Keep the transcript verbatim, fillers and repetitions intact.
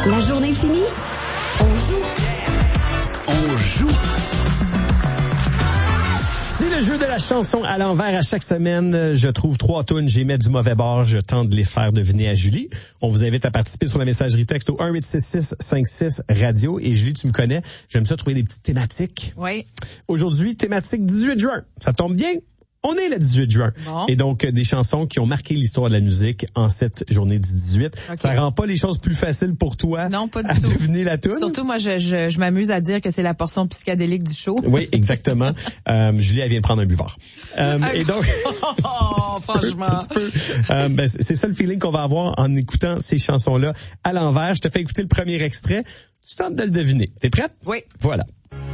La journée finie, on joue. On joue. C'est le jeu de la chanson à l'envers à chaque semaine. Je trouve trois tunes, j'y mets du mauvais bord, je tente de les faire deviner à Julie. On vous invite à participer sur la messagerie texte au un huit six six cinq six radio. Et Julie, tu me connais, j'aime ça trouver des petites thématiques. Oui. Aujourd'hui, thématique dix-huit juin. Ça tombe bien? On est le dix-huit juin. Bon. Et donc, des chansons qui ont marqué l'histoire de la musique en cette journée du dix-huit. Okay. Ça rend pas les choses plus faciles pour toi non, pas du à tout. deviner la tune? Surtout, moi, je, je, je m'amuse à dire que c'est la portion psychédélique du show. Oui, exactement. euh, Julie, elle vient de prendre un buvard. Euh, et donc, oh, franchement. Peu, euh, ben, c'est ça le feeling qu'on va avoir en écoutant ces chansons-là à l'envers. Je te fais écouter le premier extrait. Tu tentes de le deviner. T'es prête? Oui. Voilà.